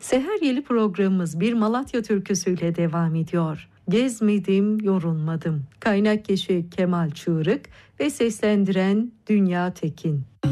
Seher Yeli programımız bir Malatya türküsüyle devam ediyor. Gezmedim, yorulmadım. Kaynak kişi Kemal Çığırık ve seslendiren Dünya Tekin.